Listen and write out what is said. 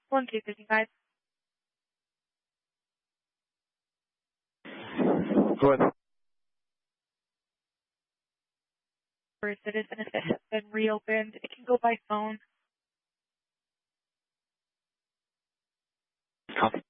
1255. Go ahead. For a citizen, if it has been reopened, it can go by phone. Copy.